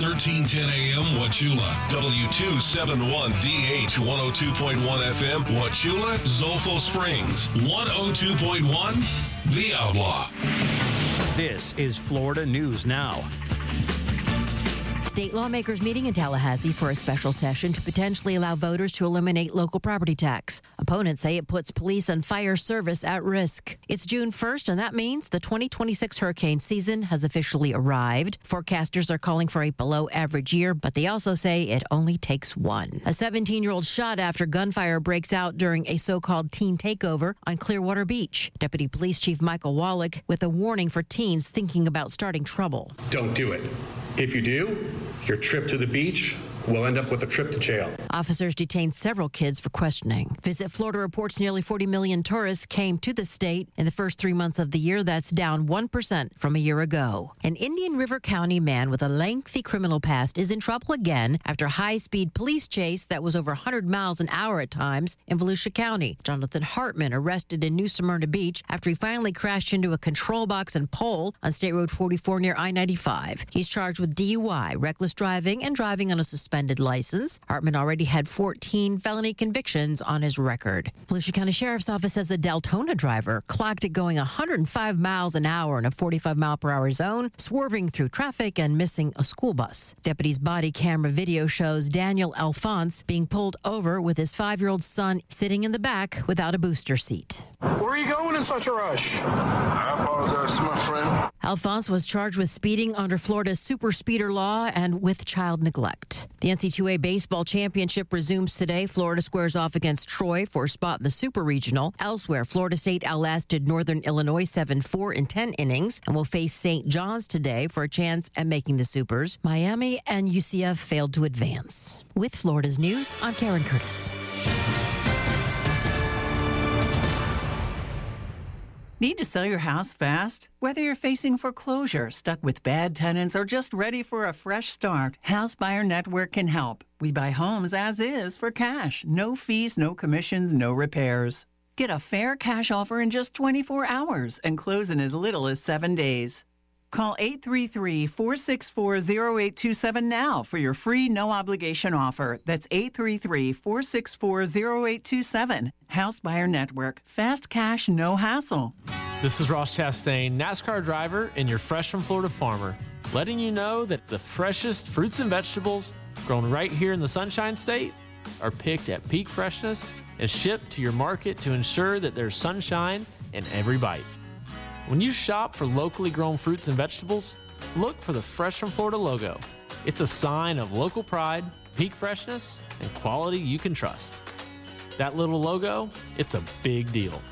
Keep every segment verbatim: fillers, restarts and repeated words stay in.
thirteen ten a.m. Wauchula, W two seventy-one D H one oh two point one F M, Wauchula, Zolfo Springs, one oh two point one, The Outlaw. This is Florida News Now. State lawmakers meeting in Tallahassee for a special session to potentially allow voters to eliminate local property tax. Opponents say it puts police and fire service at risk. It's June first, and that means the twenty twenty-six hurricane season has officially arrived. Forecasters are calling for a below-average year, but they also say it only takes one. A seventeen-year-old shot after gunfire breaks out during a so-called teen takeover on Clearwater Beach. Deputy Police Chief Michael Wallach with a warning for teens thinking about starting trouble. Don't do it. If you do, your trip to the beach will end up with a trip to jail. Officers detained several kids for questioning. Visit Florida reports nearly forty million tourists came to the state in the first three months of the year. That's down one percent from a year ago. An Indian River County man with a lengthy criminal past is in trouble again after a high-speed police chase that was over one hundred miles an hour at times in Volusia County. Jonathan Hartman arrested in New Smyrna Beach after he finally crashed into a control box and pole on State Road forty-four near I ninety-five. He's charged with D U I, reckless driving, and driving on a suspended license. Hartman already had fourteen felony convictions on his record. Volusia County Sheriff's Office says a Deltona driver clocked it going one hundred five miles an hour in a forty-five mile per hour zone, swerving through traffic and missing a school bus. Deputies' body camera video shows Daniel Alphonse being pulled over with his five-year-old son sitting in the back without a booster seat. Where are you going in such a rush? I apologize to my friend. Alphonse was charged with speeding under Florida's super speeder law and with child neglect. The N C double A baseball championship resumes today. Florida squares off against Troy for a spot in the Super Regional. Elsewhere, Florida State outlasted Northern Illinois seven four in ten innings and will face Saint John's today for a chance at making the Supers. Miami and U C F failed to advance. With Florida's News, I'm Karen Curtis. Need to sell your house fast? Whether you're facing foreclosure, stuck with bad tenants, or just ready for a fresh start, House Buyer Network can help. We buy homes as is for cash. No fees, no commissions, no repairs. Get a fair cash offer in just twenty-four hours and close in as little as seven days. Call eight three three, four six four, zero eight two seven now for your free no-obligation offer. That's eight three three, four six four, zero eight two seven. House Buyer Network. Fast cash, no hassle. This is Ross Chastain, NASCAR driver and your Fresh from Florida farmer, letting you know that the freshest fruits and vegetables grown right here in the Sunshine State are picked at peak freshness and shipped to your market to ensure that there's sunshine in every bite. When you shop for locally grown fruits and vegetables, look for the Fresh from Florida logo. It's a sign of local pride, peak freshness, and quality you can trust. That little logo, it's a big deal.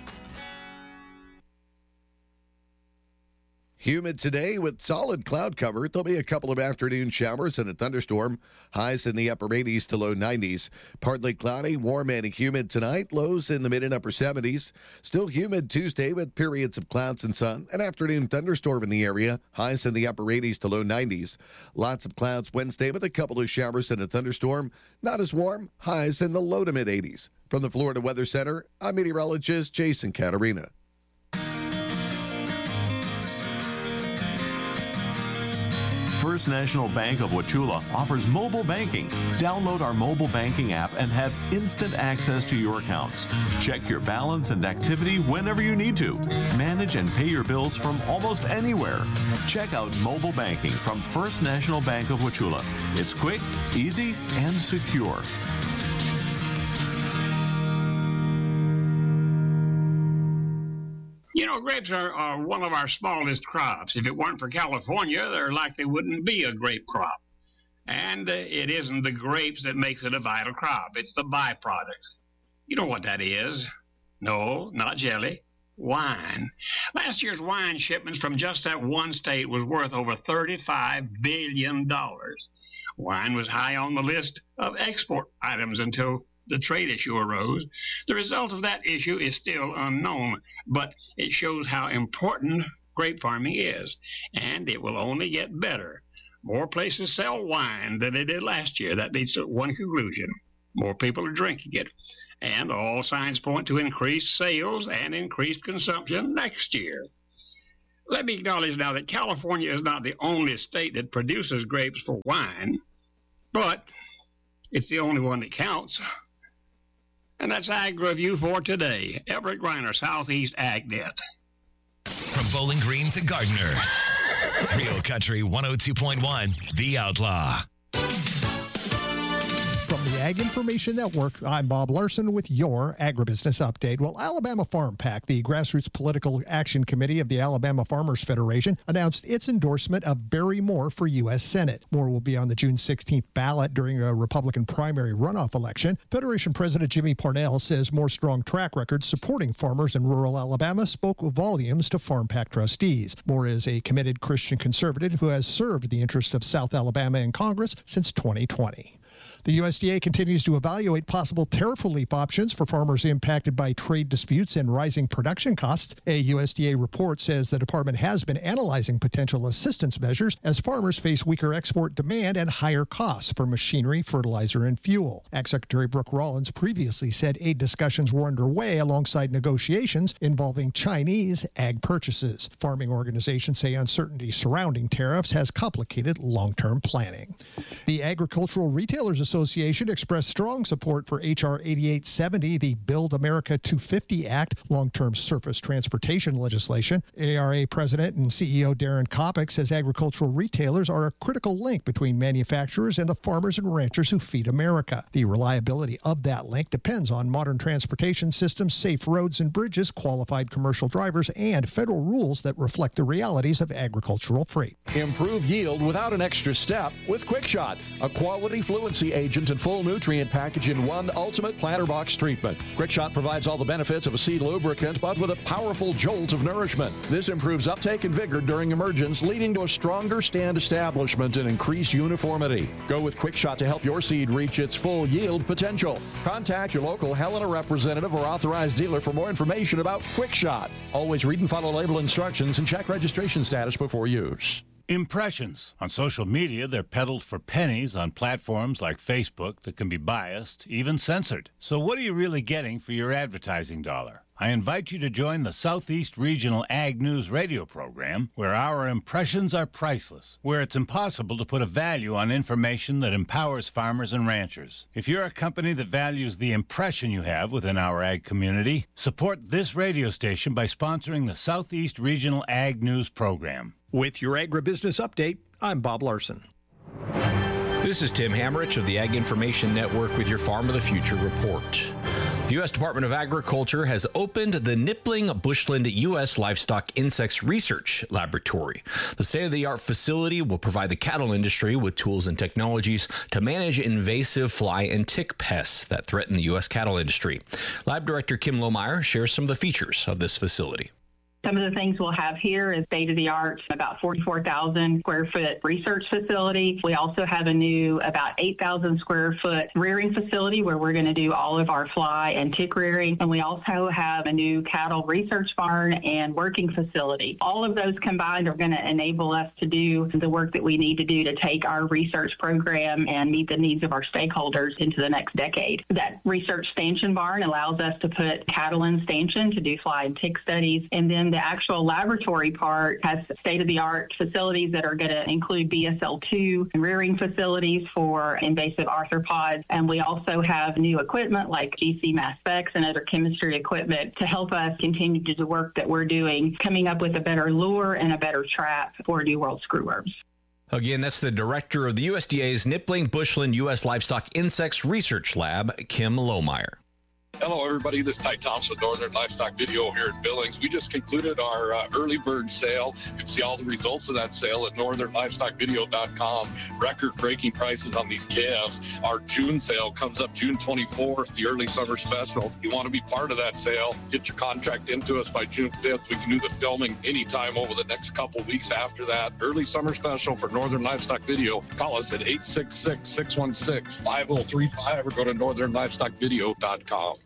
Humid today with solid cloud cover. There'll be a couple of afternoon showers and a thunderstorm. Highs in the upper eighties to low nineties. Partly cloudy, warm and humid tonight. Lows in the mid and upper seventies. Still humid Tuesday with periods of clouds and sun. An afternoon thunderstorm in the area. Highs in the upper eighties to low nineties. Lots of clouds Wednesday with a couple of showers and a thunderstorm. Not as warm. Highs in the low to mid eighties. From the Florida Weather Center, I'm meteorologist Jason Catarina. First National Bank of Wauchula offers mobile banking. Download our mobile banking app and have instant access to your accounts. Check your balance and activity whenever you need to. Manage and pay your bills from almost anywhere. Check out mobile banking from First National Bank of Wauchula. It's quick, easy, and secure. You know, grapes are, are one of our smallest crops. If it weren't for California, there likely wouldn't be a grape crop. And uh, it isn't the grapes that makes it a vital crop. It's the byproduct. You know what that is. No, not jelly. Wine. Last year's wine shipments from just that one state was worth over thirty-five billion dollars. Wine was high on the list of export items until the trade issue arose. The result of that issue is still unknown, but it shows how important grape farming is, and it will only get better. More places sell wine than they did last year. That leads to one conclusion. More people are drinking it, and all signs point to increased sales and increased consumption next year. Let me acknowledge now that California is not the only state that produces grapes for wine, but it's the only one that counts. And that's Ag Review for today. Everett Griner, Southeast AgNet. From Bowling Green to Gardner, Real Country one oh two point one, The Outlaw. From the Ag Information Network, I'm Bob Larson with your Agribusiness Update. Well, Alabama Farm PAC, the grassroots political action committee of the Alabama Farmers Federation, announced its endorsement of Barry Moore for U S Senate. Moore will be on the June sixteenth ballot during a Republican primary runoff election. Federation President Jimmy Parnell says Moore's strong track record supporting farmers in rural Alabama spoke volumes to Farm PAC trustees. Moore is a committed Christian conservative who has served the interests of South Alabama in Congress since twenty twenty. The U S D A continues to evaluate possible tariff relief options for farmers impacted by trade disputes and rising production costs. A U S D A report says the department has been analyzing potential assistance measures as farmers face weaker export demand and higher costs for machinery, fertilizer, and fuel. Ag Secretary Brooke Rollins previously said aid discussions were underway alongside negotiations involving Chinese ag purchases. Farming organizations say uncertainty surrounding tariffs has complicated long-term planning. The Agricultural Retailers Association expressed strong support for H R eighty-eight seventy, the Build America two fifty Act, long-term surface transportation legislation. A R A President and C E O Darren Kopic says agricultural retailers are a critical link between manufacturers and the farmers and ranchers who feed America. The reliability of that link depends on modern transportation systems, safe roads and bridges, qualified commercial drivers, and federal rules that reflect the realities of agricultural freight. Improve yield without an extra step with QuickShot, a quality fluency agent and full nutrient package in one ultimate planter box treatment. QuickShot provides all the benefits of a seed lubricant, but with a powerful jolt of nourishment. This improves uptake and vigor during emergence, leading to a stronger stand establishment and increased uniformity. Go with QuickShot to help your seed reach its full yield potential. Contact your local Helena representative or authorized dealer for more information about QuickShot. Always read and follow label instructions and check registration status before use. Impressions. On social media, they're peddled for pennies on platforms like Facebook that can be biased, even censored. So what are you really getting for your advertising dollar? I invite you to join the Southeast Regional Ag News radio program, where our impressions are priceless, where it's impossible to put a value on information that empowers farmers and ranchers. If you're a company that values the impression you have within our ag community, support this radio station by sponsoring the Southeast Regional Ag News program. With your Agribusiness Update, I'm Bob Larson. This is Tim Hammerich of the Ag Information Network with your Farm of the Future report. The U S Department of Agriculture has opened the Nipling Bushland U S Livestock Insects Research Laboratory. The state-of-the-art facility will provide the cattle industry with tools and technologies to manage invasive fly and tick pests that threaten the U S cattle industry. Lab Director Kim Lohmeyer shares some of the features of this facility. Some of the things we'll have here is state-of-the-art, about forty-four thousand square foot research facility. We also have a new about eight thousand square foot rearing facility where we're going to do all of our fly and tick rearing. And we also have a new cattle research barn and working facility. All of those combined are going to enable us to do the work that we need to do to take our research program and meet the needs of our stakeholders into the next decade. That research stanchion barn allows us to put cattle in stanchion to do fly and tick studies. And then the actual laboratory part has state-of-the-art facilities that are going to include B S L two rearing facilities for invasive arthropods. And we also have new equipment like G C mass specs and other chemistry equipment to help us continue to do the work that we're doing, coming up with a better lure and a better trap for New World screwworms. Again, that's the director of the U S D A's Nipling Bushland U S Livestock Insects Research Lab, Kim Lohmeyer. Hello, everybody. This is Ty Thompson with Northern Livestock Video here in Billings. We just concluded our uh, early bird sale. You can see all the results of that sale at northern livestock video dot com. Record-breaking prices on these calves. Our June sale comes up June twenty-fourth, the early summer special. If you want to be part of that sale, get your contract into us by June fifth. We can do the filming anytime over the next couple weeks after that. Early summer special for Northern Livestock Video. Call us at eight six six, six one six, five oh three five or go to northern livestock video dot com.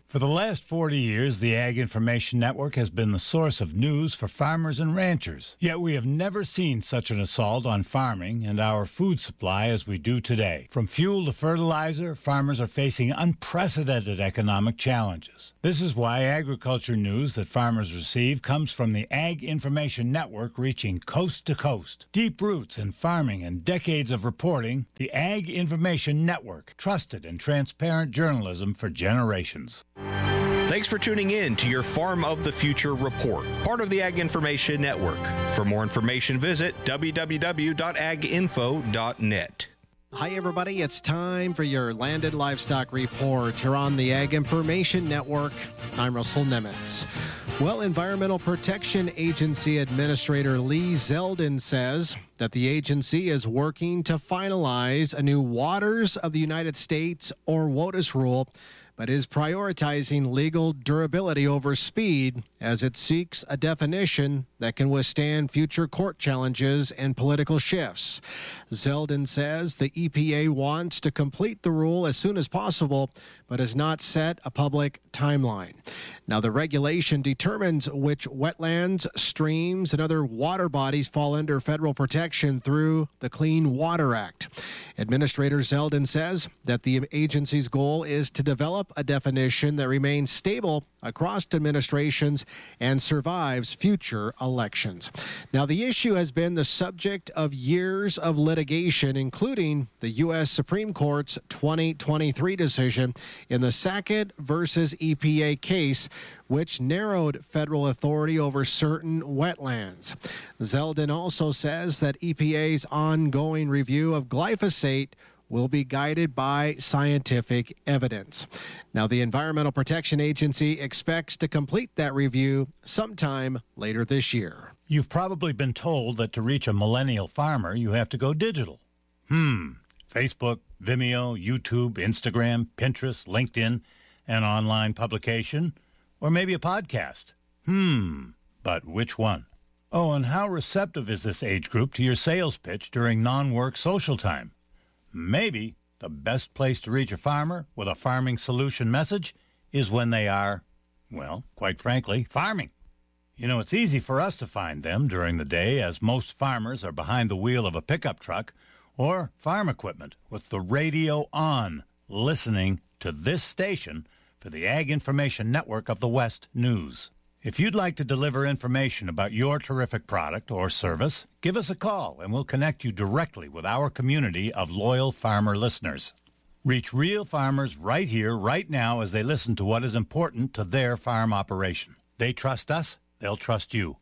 For the last forty years, the Ag Information Network has been the source of news for farmers and ranchers. Yet we have never seen such an assault on farming and our food supply as we do today. From fuel to fertilizer, farmers are facing unprecedented economic challenges. This is why agriculture news that farmers receive comes from the Ag Information Network, reaching coast to coast. Deep roots in farming and decades of reporting, the Ag Information Network, trusted and transparent journalism for generations. Thanks for tuning in to your Farm of the Future report, part of the Ag Information Network. For more information, visit w w w dot ag info dot net. Hi, everybody. It's time for your Landed Livestock Report here on the Ag Information Network. I'm Russell Nemitz. Well, Environmental Protection Agency Administrator Lee Zeldin says that the agency is working to finalize a new Waters of the United States, or WOTUS, rule, but is prioritizing legal durability over speed as it seeks a definition that can withstand future court challenges and political shifts. Zeldin says the E P A wants to complete the rule as soon as possible, but has not set a public timeline. Now, the regulation determines which wetlands, streams, and other water bodies fall under federal protection through the Clean Water Act. Administrator Zeldin says that the agency's goal is to develop a definition that remains stable across administrations and survives future elections. Now, the issue has been the subject of years of litigation, including the U S Supreme Court's twenty twenty-three decision in the Sackett versus E P A case, which narrowed federal authority over certain wetlands. Zeldin also says that E P A's ongoing review of glyphosate will be guided by scientific evidence. Now, the Environmental Protection Agency expects to complete that review sometime later this year. You've probably been told that to reach a millennial farmer, you have to go digital. Hmm. Facebook, Vimeo, YouTube, Instagram, Pinterest, LinkedIn, an online publication, or maybe a podcast. Hmm. But which one? Oh, and how receptive is this age group to your sales pitch during non-work social time? Maybe the best place to reach a farmer with a farming solution message is when they are, well, quite frankly, farming. You know, it's easy for us to find them during the day, as most farmers are behind the wheel of a pickup truck or farm equipment with the radio on, listening to this station for the Ag Information Network of the West News. If you'd like to deliver information about your terrific product or service, give us a call and we'll connect you directly with our community of loyal farmer listeners. Reach real farmers right here, right now, as they listen to what is important to their farm operation. They trust us, they'll trust you.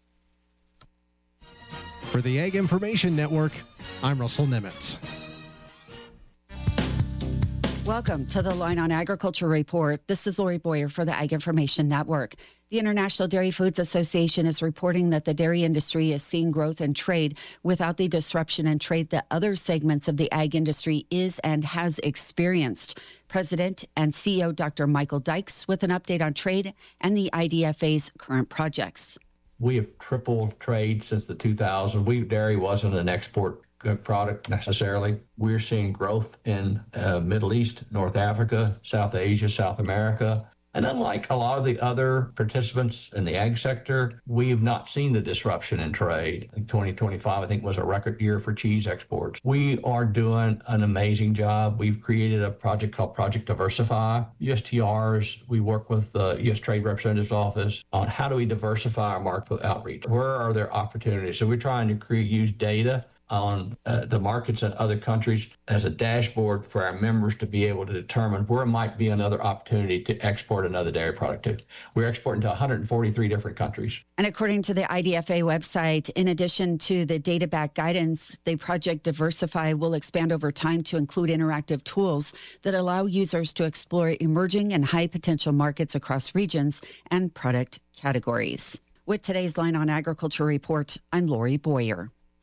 For the Ag Information Network, I'm Russell Nemitz. Welcome to the Line on Agriculture Report. This is Lori Boyer for the Ag Information Network. The International Dairy Foods Association is reporting that the dairy industry is seeing growth in trade without the disruption in trade that other segments of the ag industry is and has experienced. President and C E O Doctor Michael Dykes with an update on trade and the I D F A's current projects. We have tripled trade since the two thousands. We dairy wasn't an export product necessarily. We're seeing growth in uh, Middle East, North Africa, South Asia, South America. And unlike a lot of the other participants in the ag sector, we have not seen the disruption in trade. I think twenty twenty-five, I think, was a record year for cheese exports. We are doing an amazing job. We've created a project called Project Diversify. U S T Rs, we work with the U S Trade Representative's Office on how do we diversify our market outreach? Where are there opportunities? So we're trying to create, use data on uh, the markets in other countries as a dashboard for our members to be able to determine where might be another opportunity to export another dairy product to. We're exporting to one hundred forty-three different countries. And according to the I D F A website, in addition to the data-backed guidance, the Project Diversify will expand over time to include interactive tools that allow users to explore emerging and high-potential markets across regions and product categories. With today's Line on Agriculture Report, I'm Lori Boyer.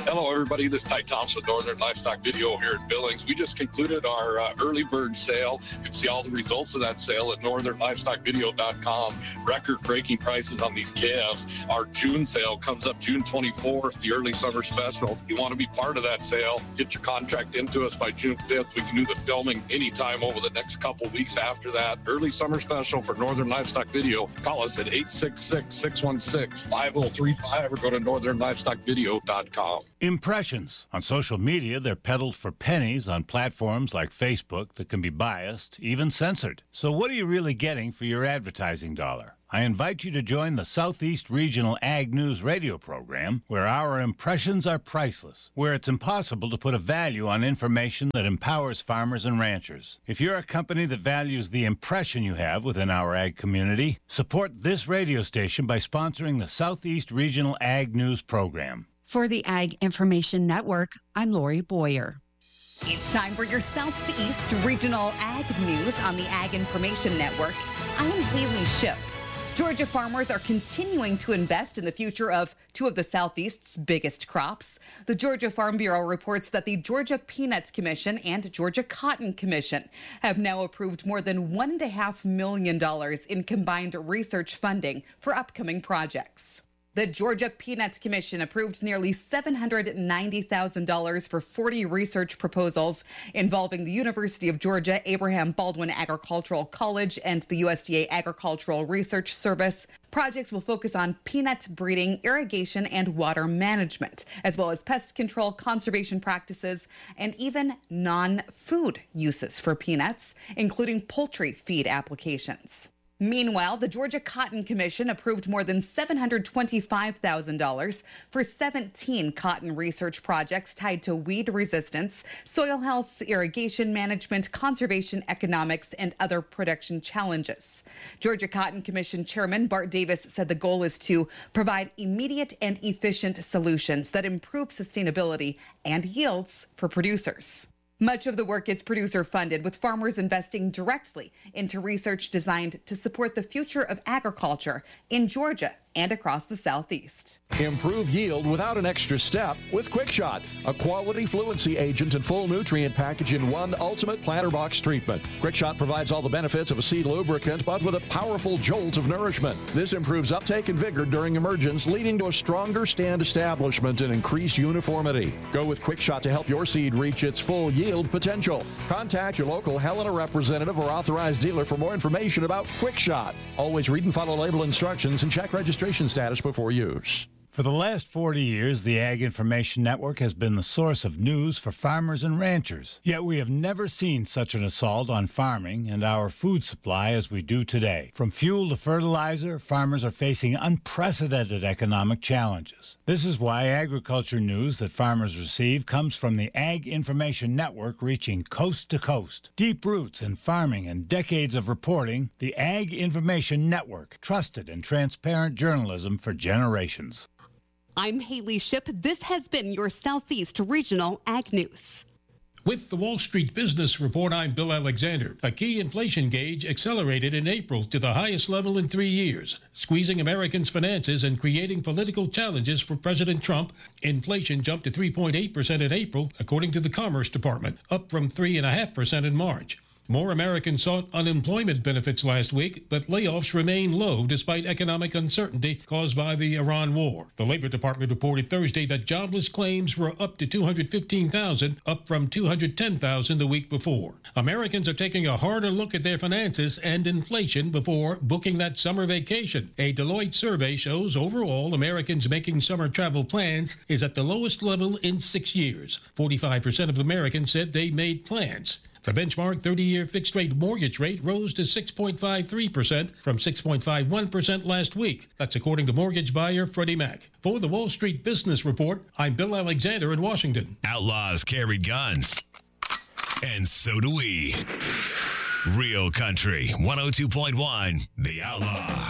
Hello, everybody. This is Ty Thompson with Northern Livestock Video here in Billings. We just concluded our uh, early bird sale. You can see all the results of that sale at northern livestock video dot com. Record-breaking prices on these calves. Our June sale comes up June twenty-fourth, the early summer special. If you want to be part of that sale, get your contract into us by June fifth. We can do the filming anytime over the next couple weeks after that. Early summer special for Northern Livestock Video. Call us at eight six six, six one six, five oh three five or go to northern livestock video dot com. Impressions. On social media, they're peddled for pennies on platforms like Facebook that can be biased, even censored. So what are you really getting for your advertising dollar? I invite you to join the Southeast Regional Ag News radio program, where our impressions are priceless, where it's impossible to put a value on information that empowers farmers and ranchers. If you're a company that values the impression you have within our ag community, support this radio station by sponsoring the Southeast Regional Ag News program. For the Ag Information Network, I'm Lori Boyer. It's time for your Southeast Regional Ag News on the Ag Information Network. I'm Haley Ship. Georgia farmers are continuing to invest in the future of two of the Southeast's biggest crops. The Georgia Farm Bureau reports that the Georgia Peanuts Commission and Georgia Cotton Commission have now approved more than one point five million dollars in combined research funding for upcoming projects. The Georgia Peanuts Commission approved nearly seven hundred ninety thousand dollars for forty research proposals involving the University of Georgia, Abraham Baldwin Agricultural College, and the U S D A Agricultural Research Service. Projects will focus on peanut breeding, irrigation, and water management, as well as pest control, conservation practices, and even non-food uses for peanuts, including poultry feed applications. Meanwhile, the Georgia Cotton Commission approved more than seven hundred twenty-five thousand dollars for seventeen cotton research projects tied to weed resistance, soil health, irrigation management, conservation economics, and other production challenges. Georgia Cotton Commission Chairman Bart Davis said the goal is to provide immediate and efficient solutions that improve sustainability and yields for producers. Much of the work is producer-funded, with farmers investing directly into research designed to support the future of agriculture in Georgia and across the Southeast. Improve yield without an extra step with QuickShot, a quality fluency agent and full nutrient package in one ultimate planter box treatment. QuickShot provides all the benefits of a seed lubricant, but with a powerful jolt of nourishment. This improves uptake and vigor during emergence, leading to a stronger stand establishment and increased uniformity. Go with QuickShot to help your seed reach its full yield potential. Contact your local Helena representative or authorized dealer for more information about QuickShot. Always read and follow label instructions and check registration status before use. For the last forty years, the Ag Information Network has been the source of news for farmers and ranchers. Yet we have never seen such an assault on farming and our food supply as we do today. From fuel to fertilizer, farmers are facing unprecedented economic challenges. This is why agriculture news that farmers receive comes from the Ag Information Network, reaching coast to coast. Deep roots in farming and decades of reporting, the Ag Information Network, trusted and transparent journalism for generations. I'm Haley Ship. This has been your Southeast Regional Ag News. With the Wall Street Business Report, I'm Bill Alexander. A key inflation gauge accelerated in April to the highest level in three years, squeezing Americans' finances and creating political challenges for President Trump. Inflation jumped to three point eight percent in April, according to the Commerce Department, up from three point five percent in March. More Americans sought unemployment benefits last week, but layoffs remain low despite economic uncertainty caused by the Iran war. The Labor Department reported Thursday that jobless claims were up to two hundred fifteen thousand, up from two hundred ten thousand the week before. Americans are taking a harder look at their finances and inflation before booking that summer vacation. A Deloitte survey shows overall Americans making summer travel plans is at the lowest level in six years. forty-five percent of Americans said they made plans. The benchmark thirty-year fixed-rate mortgage rate rose to six point five three percent from six point five one percent last week. That's according to mortgage buyer Freddie Mac. For the Wall Street Business Report, I'm Bill Alexander in Washington. Outlaws carry guns, and so do we. Real Country one oh two point one, The Outlaw.